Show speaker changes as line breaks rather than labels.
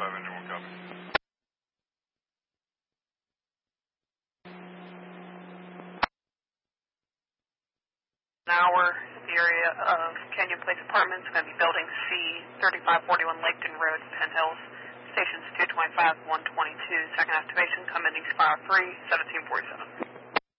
5 engine 1 copy.
Hour, the area of Canyon Place Apartments, going to be building C, 3541 Laketon Road, Penn Hills. Stations 225, 122, second activation, commending fire 3, 1747.